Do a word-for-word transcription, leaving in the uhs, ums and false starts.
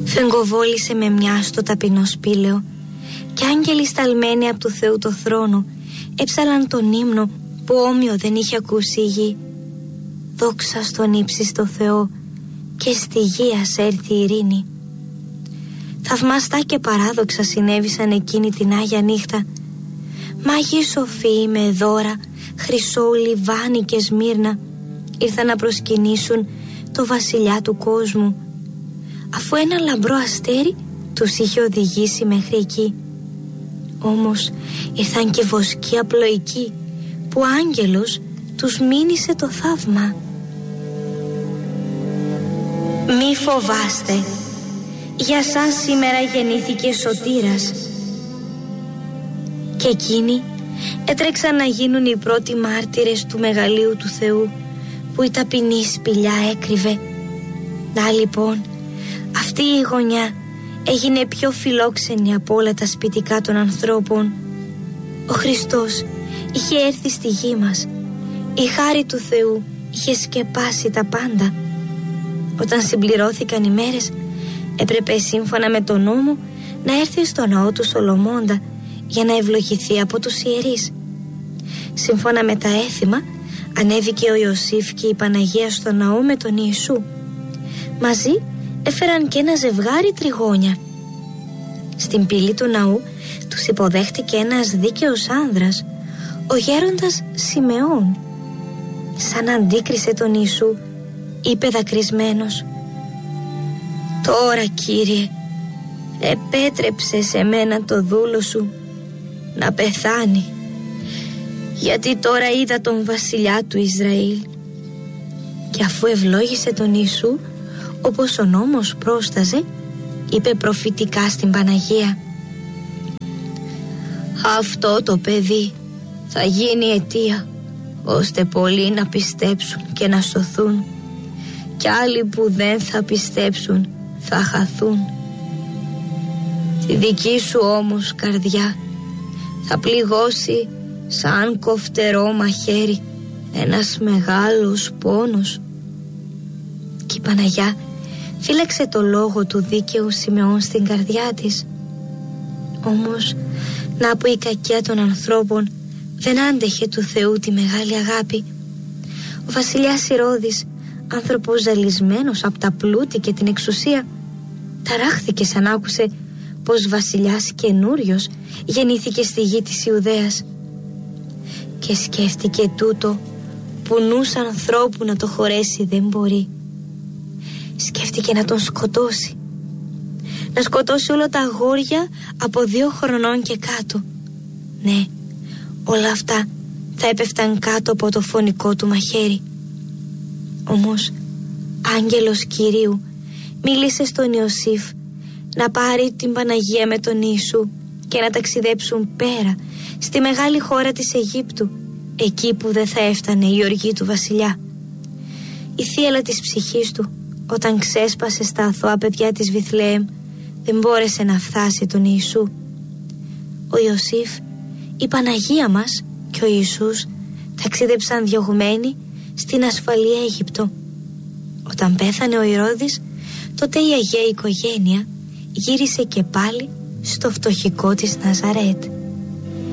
φεγγοβόλησε με μια στο ταπεινό σπήλαιο και άγγελοι σταλμένοι από του Θεού το θρόνο έψαλαν τον ύμνο που όμοιο δεν είχε ακούσει η γη. Δόξα στον ύψιστο Θεό και στη γη ας έρθει η ειρήνη. Θαυμαστά και παράδοξα συνέβησαν εκείνη την Άγια νύχτα. Μάγοι σοφοί με δώρα, χρυσό, λιβάνι και σμύρνα ήρθαν να προσκυνήσουν το βασιλιά του κόσμου, αφού ένα λαμπρό αστέρι τους είχε οδηγήσει μέχρι εκεί. Όμως ήρθαν και βοσκοί απλοϊκοί που ο άγγελος τους μήνυσε το θαύμα. Μη φοβάστε, για σας σήμερα γεννήθηκε σωτήρας. Και εκείνοι έτρεξαν να γίνουν οι πρώτοι μάρτυρες του μεγαλείου του Θεού που η ταπεινή σπηλιά έκρυβε. Να λοιπόν, αυτή η γωνιά έγινε πιο φιλόξενη από όλα τα σπιτικά των ανθρώπων. Ο Χριστός είχε έρθει στη γη μας. Η χάρη του Θεού είχε σκεπάσει τα πάντα. Όταν συμπληρώθηκαν οι μέρες, έπρεπε σύμφωνα με τον νόμο να έρθει στο ναό του Σολομώντα για να ευλογηθεί από τους ιερείς. Σύμφωνα με τα έθιμα, ανέβηκε ο Ιωσήφ και η Παναγία στο ναό με τον Ιησού. Μαζί έφεραν και ένα ζευγάρι τριγώνια. Στην πύλη του ναού τους υποδέχτηκε ένας δίκαιος άνδρας, ο γέροντας Σιμεών. Σαν αντίκρισε τον Ιησού, είπε δακρυσμένος: «Τώρα, Κύριε, επέτρεψε σε μένα το δούλο σου να πεθάνει, γιατί τώρα είδα τον βασιλιά του Ισραήλ». Και αφού ευλόγησε τον Ιησού όπως ο νόμος πρόσταζε, είπε προφητικά στην Παναγία: «Αυτό το παιδί θα γίνει αιτία ώστε πολλοί να πιστέψουν και να σωθούν, και άλλοι που δεν θα πιστέψουν θα χαθούν. Τη δική σου όμως καρδιά θα πληγώσει σαν κοφτερό μαχαίρι ένας μεγάλος πόνος». Και η Παναγιά φύλαξε το λόγο του δίκαιου Σιμεών στην καρδιά της. Όμως να που η κακία των ανθρώπων δεν άντεχε του Θεού τη μεγάλη αγάπη. Ο βασιλιάς Ηρώδης, άνθρωπος ζαλισμένος από τα πλούτη και την εξουσία, ταράχθηκε σαν άκουσε πως βασιλιάς καινούριος γεννήθηκε στη γη της Ιουδαίας. Και σκέφτηκε τούτο που νους ανθρώπου να το χωρέσει δεν μπορεί. Σκέφτηκε να τον σκοτώσει, να σκοτώσει όλα τα αγόρια από δύο χρονών και κάτω. Ναι, όλα αυτά θα έπεφταν κάτω από το φωνικό του μαχαίρι. Όμως άγγελος Κυρίου μίλησε στον Ιωσήφ να πάρει την Παναγία με τον Ιησού και να ταξιδέψουν πέρα στη μεγάλη χώρα της Αιγύπτου, εκεί που δεν θα έφτανε η οργή του βασιλιά. Η θύελλα της ψυχής του, όταν ξέσπασε στα αθώα παιδιά της Βιθλεέμ, δεν μπόρεσε να φτάσει τον Ιησού. Ο Ιωσήφ, η Παναγία μας και ο Ιησούς ταξίδεψαν διωγμένοι στην ασφαλή Αίγυπτο. Όταν πέθανε ο Ηρώδης, τότε η Αγία οικογένεια γύρισε και πάλι στο φτωχικό της Ναζαρέτ.